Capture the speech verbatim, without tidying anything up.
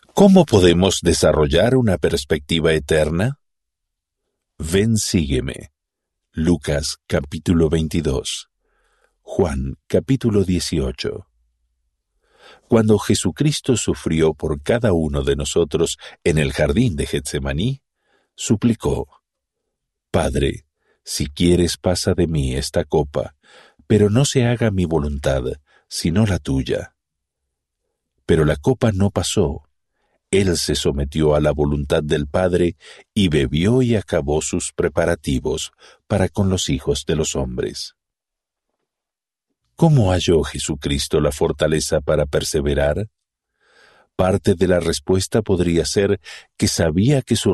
¿Cómo podemos desarrollar una perspectiva eterna? Ven, sígueme. Lucas capítulo veintidós. Juan capítulo dieciocho. Cuando Jesucristo sufrió por cada uno de nosotros en el jardín de Getsemaní, suplicó: Padre, si quieres pasa de mí esta copa, pero no se haga mi voluntad, sino la tuya. Pero la copa no pasó. Él se sometió a la voluntad del Padre y bebió y acabó sus preparativos para con los hijos de los hombres. ¿Cómo halló Jesucristo la fortaleza para perseverar? Parte de la respuesta podría ser que sabía que su